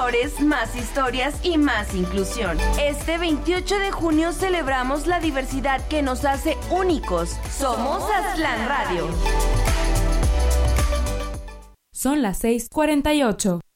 valores, más historias y más inclusión. Este 28 de junio celebramos la diversidad que nos hace únicos. Somos Aztlán Radio. Son las 6:48.